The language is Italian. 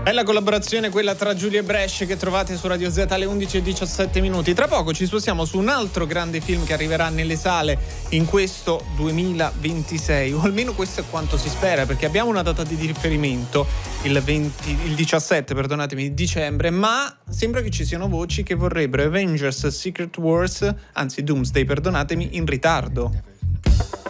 Bella collaborazione quella tra Giulia e Brescia che trovate su Radio Z alle 11:17. Tra poco ci spostiamo su un altro grande film che arriverà nelle sale in questo 2026, o almeno questo è quanto si spera, perché abbiamo una data di riferimento, il 17, perdonatemi, di dicembre, ma sembra che ci siano voci che vorrebbero Avengers Secret Wars, anzi Doomsday, perdonatemi, in ritardo.